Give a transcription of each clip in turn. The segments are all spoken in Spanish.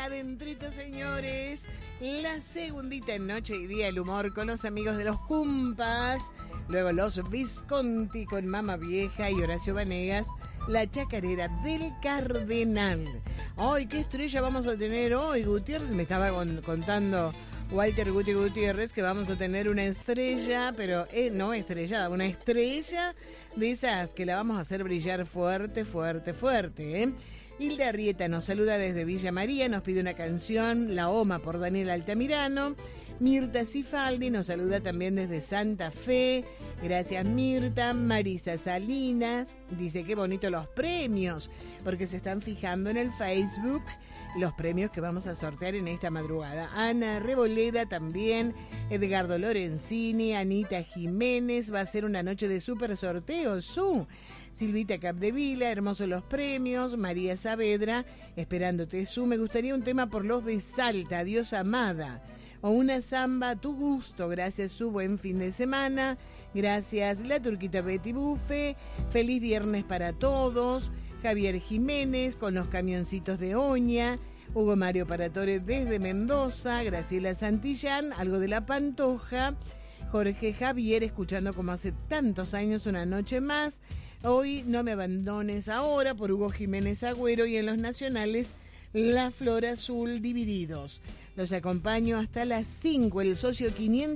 adentrito, señores. La segundita en Noche y Día del Humor con los amigos de los Cumpas. Luego los Visconti con Mama Vieja y Horacio Vanegas. La chacarera del Cardenal. ¡Ay, qué estrella vamos a tener hoy! Gutiérrez me estaba contando Walter Gutiérrez que vamos a tener una estrella, pero no estrellada, una estrella de esas que la vamos a hacer brillar fuerte, fuerte, fuerte, ¿eh? Hilda Arrieta nos saluda desde Villa María, nos pide una canción, La Oma por Daniel Altamirano. Mirta Cifaldi nos saluda también desde Santa Fe. Gracias, Mirta. Marisa Salinas dice qué bonito los premios, porque se están fijando en el Facebook los premios que vamos a sortear en esta madrugada. Ana Reboleda también, Edgardo Lorenzini, Anita Jiménez, va a ser una noche de súper sorteos. Silvita Capdevila, hermosos los premios. María Saavedra, esperándote. Me gustaría un tema por los de Salta, Dios amada. O una samba a tu gusto. Gracias, buen fin de semana. Gracias, la turquita Betty Bufe. Feliz viernes para todos. Javier Jiménez con los camioncitos de Oña. Hugo Mario Paratore desde Mendoza. Graciela Santillán, algo de la Pantoja. Jorge Javier, escuchando como hace tantos años Una Noche Más. Hoy No Me Abandones Ahora, por Hugo Jiménez Agüero. Y en los nacionales, La Flor Azul, Divididos. Los acompaño hasta las 5. El socio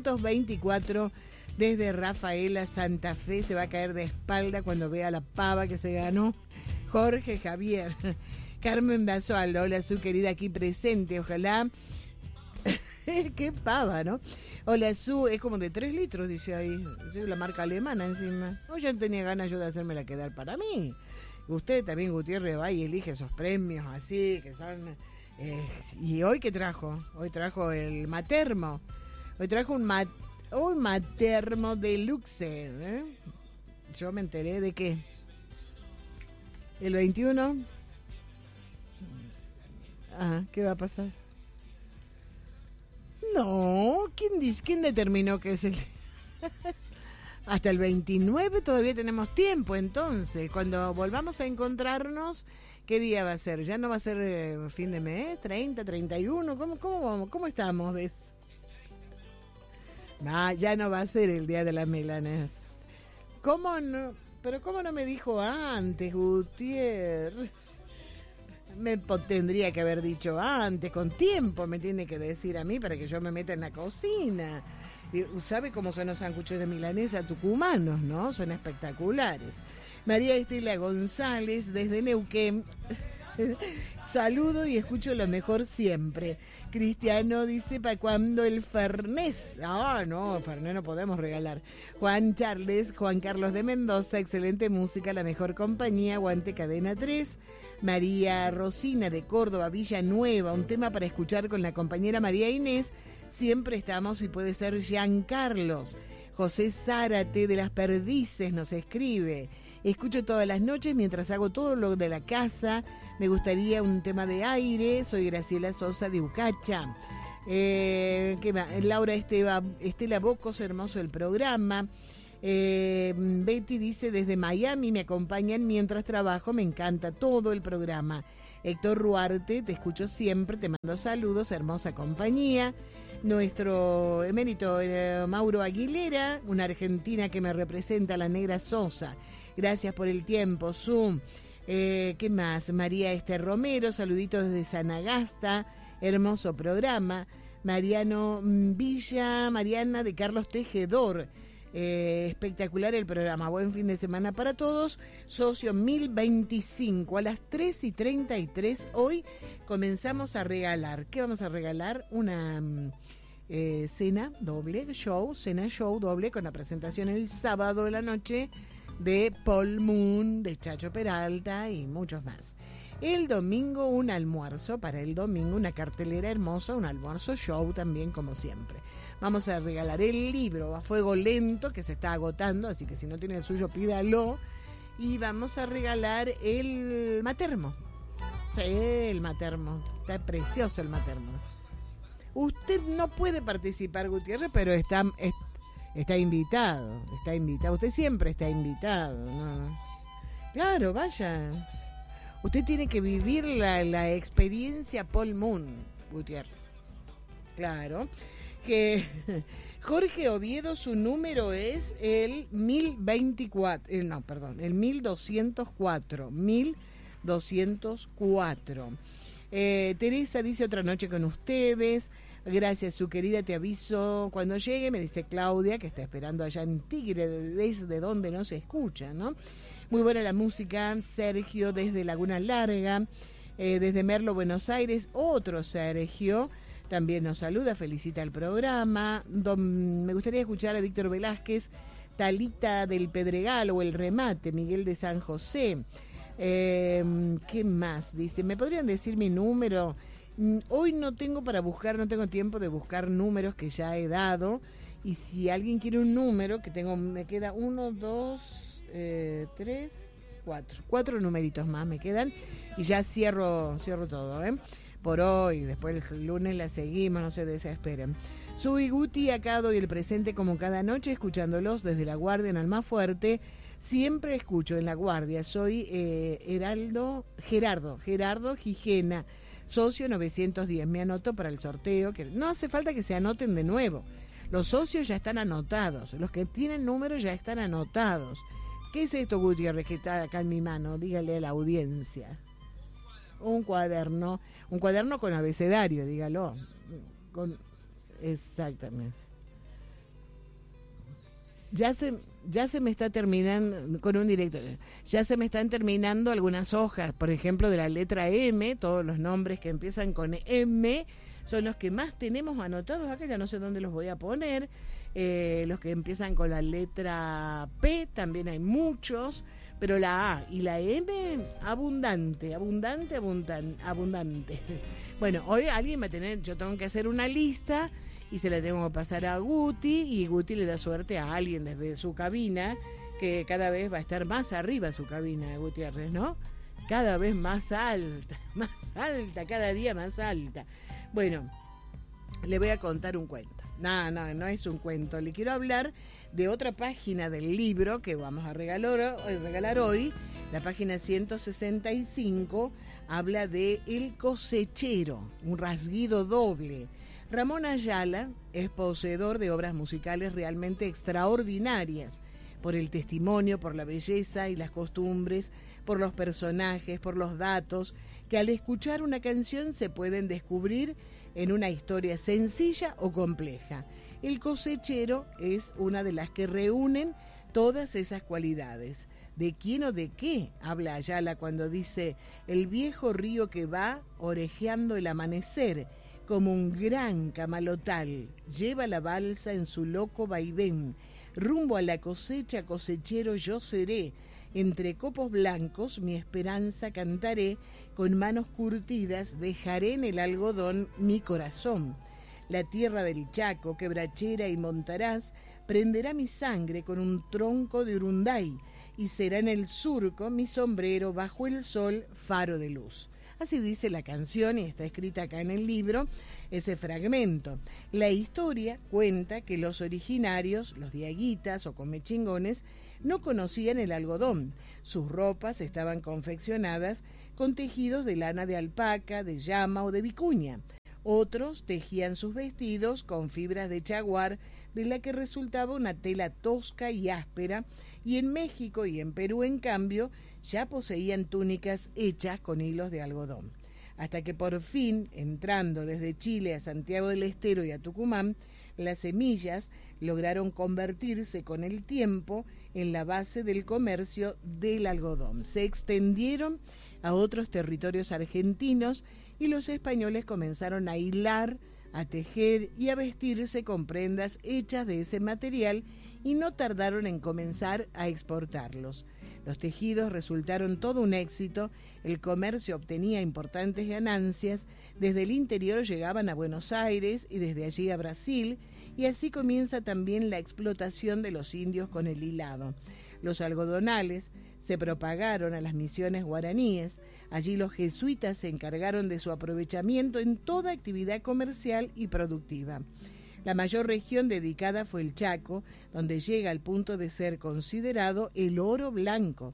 524 desde Rafaela, Santa Fe. Se va a caer de espalda cuando vea la pava que se ganó Jorge Javier. Carmen Basualdo, hola su querida aquí presente, ojalá. Qué pava, ¿no? Hola su, es como de 3 litros, dice ahí. Sí, la marca alemana encima. No, ya tenía ganas yo de hacérmela quedar para mí. Usted también, Gutiérrez, va y elige esos premios así, que son... ¿Y hoy qué trajo? Hoy trajo el Matermo. Hoy trajo un Matermo Deluxe, ¿eh? Yo me enteré de que el 21... ¿qué va a pasar? No, ¿quién determinó que es el...? Hasta el 29 todavía tenemos tiempo, entonces. Cuando volvamos a encontrarnos, ¿qué día va a ser? ¿Ya no va a ser fin de mes? ¿30, 31? ¿Cómo estamos de eso? Ya no va a ser el día de las melanas. ¿Cómo no? Pero ¿cómo no me dijo antes, Gutiérrez? Tendría que haber dicho antes, con tiempo me tiene que decir a mí para que yo me meta en la cocina. ¿Sabe cómo son los sanguchitos de milanesa tucumanos, no? Son espectaculares. María Estela González, desde Neuquén. Saludo y escucho lo mejor siempre. Cristiano dice, ¿para cuándo el Fernés? No, Fernés no podemos regalar. Juan Carlos de Mendoza, excelente música, la mejor compañía, aguante Cadena 3. María Rosina de Córdoba, Villanueva, un tema para escuchar con la compañera María Inés. Siempre estamos y puede ser Giancarlos. José Zárate de Las Perdices nos escribe. Escucho todas las noches mientras hago todo lo de la casa. Me gustaría un tema de aire. Soy Graciela Sosa de Ucacha. ¿Qué más? Laura Estela Bocos, hermoso el programa. Betty dice, desde Miami me acompañan mientras trabajo. Me encanta todo el programa. Héctor Ruarte, te escucho siempre. Te mando saludos, hermosa compañía. Nuestro emérito Mauro Aguilera, una argentina que me representa, la negra Sosa. Gracias por el tiempo, Zoom. ¿Qué más? María Romero, saluditos desde Sanagasta, hermoso programa. Mariana de Carlos Tejedor, espectacular el programa. Buen fin de semana para todos. Socio 1025, a las 3:33 hoy comenzamos a regalar. ¿Qué vamos a regalar? Una cena show doble con la presentación el sábado de la noche de Paul Moon, de Chacho Peralta y muchos más. El domingo un almuerzo, para el domingo una cartelera hermosa, un almuerzo show también como siempre. Vamos a regalar el libro A Fuego Lento, que se está agotando, así que si no tiene el suyo pídalo. Y vamos a regalar el Matermo. Sí, el Matermo, está precioso el Matermo. Usted no puede participar, Gutiérrez, pero está invitado, Usted siempre está invitado, ¿no? Claro, vaya. Usted tiene que vivir la experiencia Paul Moon, Gutiérrez. Claro. Que Jorge Oviedo, su número es el 1024. El 1204. 1204. Teresa dice: otra noche con ustedes. Gracias, su querida, te aviso cuando llegue, me dice Claudia, que está esperando allá en Tigre, desde donde no se escucha, ¿no? Muy buena la música. Sergio desde Laguna Larga, desde Merlo, Buenos Aires, otro Sergio también nos saluda, felicita el programa. Me gustaría escuchar a Víctor Velázquez, Talita del Pedregal o El Remate, Miguel de San José. ¿Qué más? Dice, ¿me podrían decir mi número? Hoy no tengo tiempo de buscar números que ya he dado. Y si alguien quiere un número, me queda 1, 2, 3, 4. 4 numeritos más me quedan y ya cierro todo, por hoy. Después el lunes la seguimos, no se desesperen. Soy Guti, acá doy el presente como cada noche, escuchándolos desde La Guardia en Almafuerte. Siempre escucho en La Guardia. Soy Gerardo Gijena, socio 910. Me anoto para el sorteo, que no hace falta que se anoten de nuevo. Los socios ya están anotados, los que tienen números ya están anotados. ¿Qué es esto, Gutiérrez, que está acá en mi mano? Dígale a la audiencia. Un cuaderno con abecedario, dígalo. Exactamente. Ya se me está terminando, con un director, ya se me están terminando algunas hojas, por ejemplo, de la letra M. Todos los nombres que empiezan con M son los que más tenemos anotados acá, ya no sé dónde los voy a poner. Los que empiezan con la letra P, también hay muchos, pero la A y la M, abundante. Bueno, hoy alguien va a tener, yo tengo que hacer una lista y se la tengo que pasar a Guti, y Guti le da suerte a alguien desde su cabina, que cada vez va a estar más arriba su cabina, Gutiérrez, ¿no? Cada vez más alta, cada día más alta. Bueno, le voy a contar un cuento. No es un cuento. Le quiero hablar de otra página del libro que vamos a regalar hoy. La página 165 habla de El cosechero, un rasguido doble. Ramón Ayala es poseedor de obras musicales realmente extraordinarias, por el testimonio, por la belleza y las costumbres, por los personajes, por los datos, que al escuchar una canción se pueden descubrir en una historia sencilla o compleja. El cosechero es una de las que reúnen todas esas cualidades. ¿De quién o de qué habla Ayala cuando dice: el viejo río que va orejeando el amanecer, como un gran camalotal, lleva la balsa en su loco vaivén, rumbo a la cosecha, cosechero yo seré, entre copos blancos mi esperanza cantaré, con manos curtidas dejaré en el algodón mi corazón. La tierra del Chaco, quebrachera y montaraz, prenderá mi sangre con un tronco de urunday, y será en el surco mi sombrero bajo el sol faro de luz. Así dice la canción y está escrita acá en el libro, ese fragmento. La historia cuenta que los originarios, los diaguitas o comechingones, no conocían el algodón. Sus ropas estaban confeccionadas con tejidos de lana de alpaca, de llama o de vicuña. Otros tejían sus vestidos con fibras de chaguar, de la que resultaba una tela tosca y áspera, y en México y en Perú, en cambio, ya poseían túnicas hechas con hilos de algodón. Hasta que por fin, entrando desde Chile a Santiago del Estero y a Tucumán, las semillas lograron convertirse con el tiempo en la base del comercio del algodón. Se extendieron a otros territorios argentinos y los españoles comenzaron a hilar, a tejer y a vestirse con prendas hechas de ese material, y no tardaron en comenzar a exportarlos. Los tejidos resultaron todo un éxito, el comercio obtenía importantes ganancias, desde el interior llegaban a Buenos Aires y desde allí a Brasil, y así comienza también la explotación de los indios con el hilado. Los algodonales se propagaron a las misiones guaraníes, allí los jesuitas se encargaron de su aprovechamiento en toda actividad comercial y productiva. La mayor región dedicada fue el Chaco, donde llega al punto de ser considerado el oro blanco.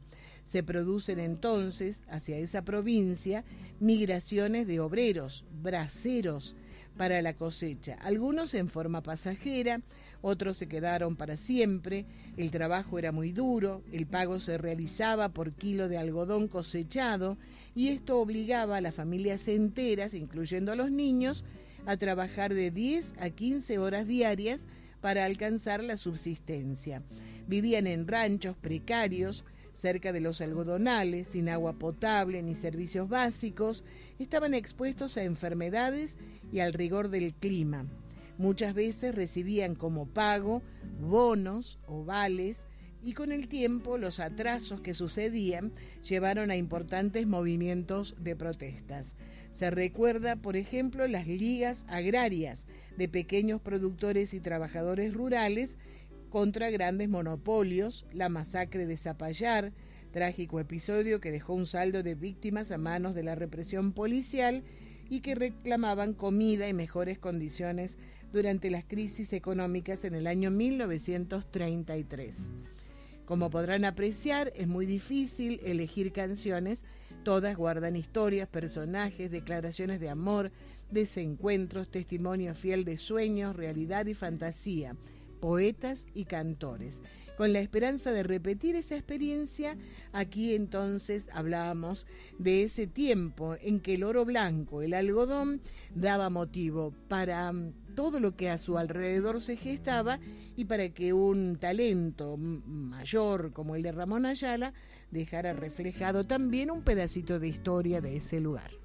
Se producen entonces hacia esa provincia migraciones de obreros, braceros, para la cosecha. Algunos en forma pasajera, otros se quedaron para siempre. El trabajo era muy duro, el pago se realizaba por kilo de algodón cosechado y esto obligaba a las familias enteras, incluyendo a los niños, a trabajar de 10 a 15 horas diarias para alcanzar la subsistencia. Vivían en ranchos precarios, cerca de los algodonales, sin agua potable ni servicios básicos, estaban expuestos a enfermedades y al rigor del clima. Muchas veces recibían como pago bonos o vales y con el tiempo los atrasos que sucedían llevaron a importantes movimientos de protestas. Se recuerda, por ejemplo, las ligas agrarias de pequeños productores y trabajadores rurales contra grandes monopolios, la masacre de Zapallar, trágico episodio que dejó un saldo de víctimas a manos de la represión policial y que reclamaban comida y mejores condiciones durante las crisis económicas en el año 1933. Como podrán apreciar, es muy difícil elegir canciones, todas guardan historias, personajes, declaraciones de amor, desencuentros, testimonio fiel de sueños, realidad y fantasía, poetas y cantores. Con la esperanza de repetir esa experiencia, aquí entonces hablábamos de ese tiempo en que el oro blanco, el algodón, daba motivo para todo lo que a su alrededor se gestaba y para que un talento mayor como el de Ramón Ayala dejara reflejado también un pedacito de historia de ese lugar.